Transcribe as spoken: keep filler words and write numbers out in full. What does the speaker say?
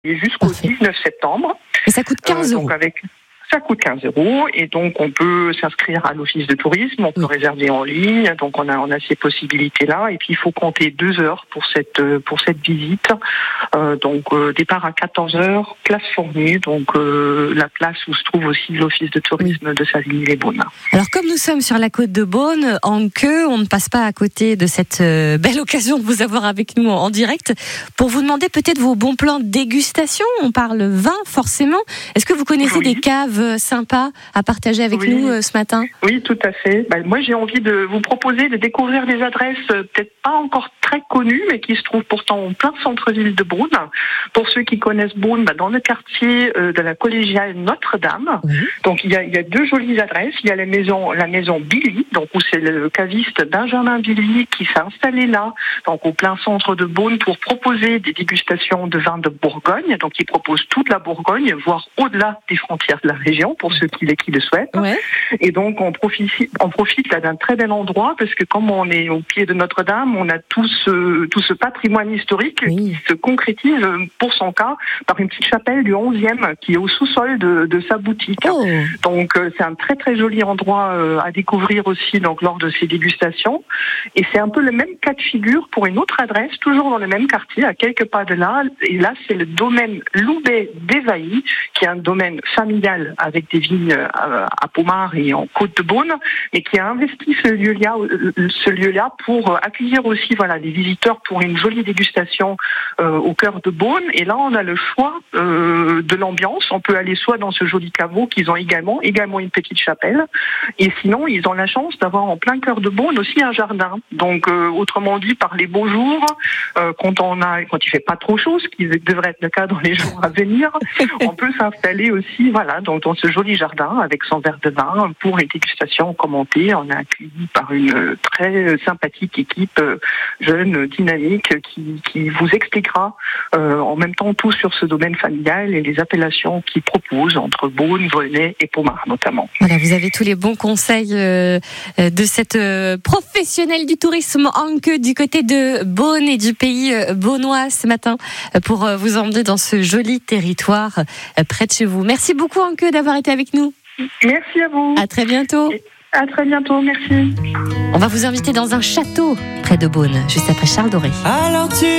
et jusqu'au Parfait. dix-neuf septembre. Et ça coûte quinze Euh, euros. donc avec Ça coûte quinze euros et donc on peut s'inscrire à l'office de tourisme, on peut Oui. réserver en ligne, donc on a on a ces possibilités-là et puis il faut compter deux heures pour cette pour cette visite. Euh, donc euh, départ à quatorze heures, place fournie, donc euh, la place où se trouve aussi l'office de tourisme oui. de Savigny-les-Beaunes. Alors comme nous sommes sur la côte de Beaune, en queue, on ne passe pas à côté de cette euh, belle occasion de vous avoir avec nous en, en direct pour vous demander peut-être vos bons plans de dégustation. On parle vin forcément. Est-ce que vous connaissez oui. des caves sympa à partager avec oui. nous euh, ce matin? Oui, tout à fait. Ben, moi, j'ai envie de vous proposer de découvrir des adresses euh, peut-être pas encore très connues, mais qui se trouvent pourtant en plein centre-ville de Beaune. Pour ceux qui connaissent Beaune, ben, dans le quartier euh, de la collégiale Notre-Dame. Oui. Donc, il y, a, il y a deux jolies adresses. Il y a la maison, la maison Billy, donc où c'est le caviste Benjamin Billy qui s'est installé là, donc au plein centre de Beaune, pour proposer des dégustations de vins de Bourgogne. Donc, il propose toute la Bourgogne, voire au-delà des frontières de la région. Pour ceux qui, qui le souhaitent. Ouais. Et donc, on profite, on profite là d'un très bel endroit parce que comme on est au pied de Notre-Dame, on a tout ce, tout ce patrimoine historique oui. qui se concrétise, pour son cas, par une petite chapelle du onzième qui est au sous-sol de, de sa boutique. Oh. Donc, c'est un très très joli endroit à découvrir aussi donc, lors de ces dégustations. Et c'est un peu le même cas de figure pour une autre adresse, toujours dans le même quartier, à quelques pas de là. Et là, c'est le domaine Loubet d'Évailly, qui est un domaine familial avec des vignes à Pommard et en Côte-de-Beaune, mais qui a investi ce lieu-là, ce lieu-là pour accueillir aussi voilà des visiteurs pour une jolie dégustation euh, au cœur de Beaune. Et là, on a le choix euh, de l'ambiance. On peut aller soit dans ce joli caveau qu'ils ont également, également une petite chapelle, et sinon ils ont la chance d'avoir en plein cœur de Beaune aussi un jardin. Donc, euh, autrement dit, par les beaux jours, euh, quand on a, quand il fait pas trop chaud, ce qui devrait être le cas dans les jours à venir, on peut s'installer aussi, voilà, dans, dans ce joli jardin avec son verre de vin pour une dégustation commentée. On est accueilli par une très sympathique équipe jeune, dynamique, qui, qui vous expliquera euh, en même temps tout sur ce domaine familial et les appellations qu'ils proposent entre Beaune, Volnay et Pommard notamment. Voilà, vous avez tous les bons conseils euh, de cette euh, professionnelle du tourisme Anke du côté de Beaune et du pays euh, beaunois ce matin euh, pour euh, vous emmener dans ce joli territoire euh, près de chez vous. Merci beaucoup Anke d'avoir été avec nous. Merci à vous. À très bientôt. À très bientôt, merci. On va vous inviter dans un château près de Beaune, juste après Charles Doré. Alors tu